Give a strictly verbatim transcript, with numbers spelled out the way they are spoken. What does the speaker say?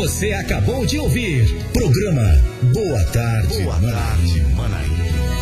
Você acabou de ouvir programa Boa Tarde, Boa Tarde, Manaíra.